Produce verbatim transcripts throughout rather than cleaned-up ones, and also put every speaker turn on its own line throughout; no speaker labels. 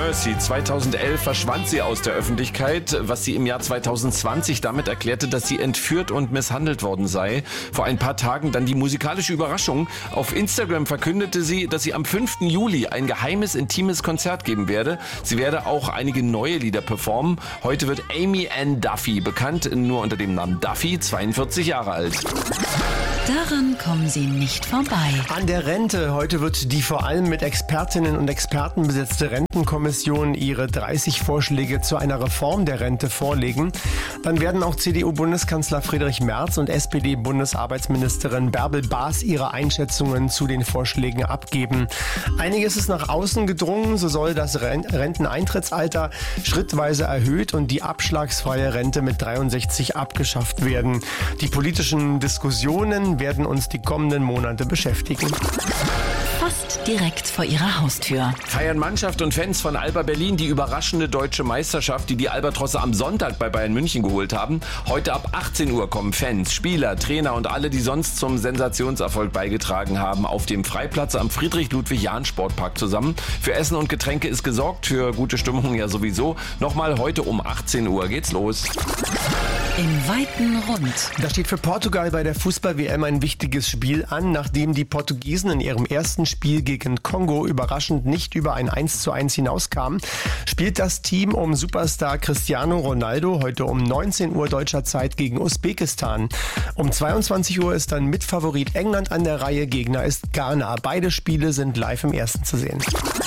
Mercy. zweitausendelf verschwand sie aus der Öffentlichkeit, was sie im Jahr zweitausendzwanzig damit erklärte, dass sie entführt und misshandelt worden sei. Vor ein paar Tagen dann die musikalische Überraschung. Auf Instagram verkündete sie, dass sie am fünften Juli ein geheimes, intimes Konzert geben werde. Sie werde auch einige neue Lieder performen. Heute wird Amy Ann Duffy, bekannt nur unter dem Namen Duffy, zweiundvierzig Jahre alt.
Daran kommen Sie nicht vorbei.
An der Rente. Heute wird die vor allem mit Expertinnen und Experten besetzte Rentenkommission ihre dreißig Vorschläge zu einer Reform der Rente vorlegen. Dann werden auch C D U-Bundeskanzler Friedrich Merz und S P D-Bundesarbeitsministerin Bärbel Baas ihre Einschätzungen zu den Vorschlägen abgeben. Einiges ist nach außen gedrungen. So soll das Renteneintrittsalter schrittweise erhöht und die abschlagsfreie Rente mit dreiundsechzig abgeschafft werden. Die politischen Diskussionen werden uns die kommenden Monate beschäftigen.
Fast direkt vor Ihrer Haustür.
Feiern Mannschaft und Fans von Alba Berlin die überraschende deutsche Meisterschaft, die die Albatrosse am Sonntag bei Bayern München geholt haben. Heute ab achtzehn Uhr kommen Fans, Spieler, Trainer und alle, die sonst zum Sensationserfolg beigetragen haben, auf dem Freiplatz am Friedrich-Ludwig-Jahn-Sportpark zusammen. Für Essen und Getränke ist gesorgt, für gute Stimmung ja sowieso. Nochmal heute um achtzehn Uhr geht's los.
Im weiten Rund.
Da steht für Portugal bei der Fußball-W M ein wichtiges Spiel an, nachdem die Portugiesen in ihrem ersten Spiel gegen Kongo überraschend nicht über ein eins zu eins hinauskamen, spielt das Team um Superstar Cristiano Ronaldo heute um neunzehn Uhr deutscher Zeit gegen Usbekistan. Um zweiundzwanzig Uhr ist dann Mitfavorit England an der Reihe, Gegner ist Ghana. Beide Spiele sind live im Ersten zu sehen.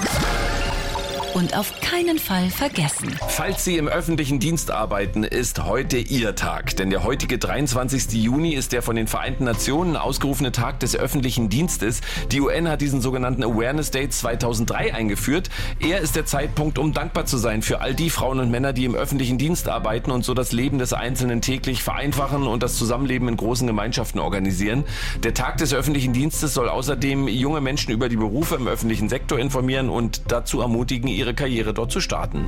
Und auf keinen Fall vergessen.
Falls Sie im öffentlichen Dienst arbeiten, ist heute Ihr Tag. Denn der heutige dreiundzwanzigste Juni ist der von den Vereinten Nationen ausgerufene Tag des öffentlichen Dienstes. Die U N hat diesen sogenannten Awareness Day zweitausenddrei eingeführt. Er ist der Zeitpunkt, um dankbar zu sein für all die Frauen und Männer, die im öffentlichen Dienst arbeiten und so das Leben des Einzelnen täglich vereinfachen und das Zusammenleben in großen Gemeinschaften organisieren. Der Tag des öffentlichen Dienstes soll außerdem junge Menschen über die Berufe im öffentlichen Sektor informieren und dazu ermutigen, ihre Karriere dort zu starten.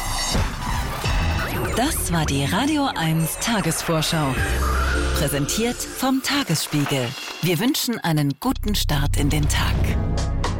Das war die Radio eins Tagesvorschau. Präsentiert vom Tagesspiegel. Wir wünschen einen guten Start in den Tag.